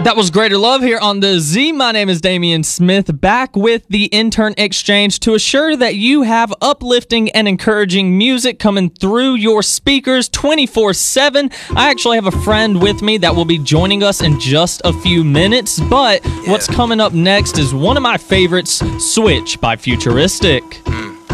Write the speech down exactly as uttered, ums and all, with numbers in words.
That was Greater Love here on the Z. My name is Damian Smith, back with the Intern Exchange to assure that you have uplifting and encouraging music coming through your speakers twenty-four seven. I actually have a friend with me that will be joining us in just a few minutes, but yeah. What's coming up next is one of my favorites, Switch by Futuristic.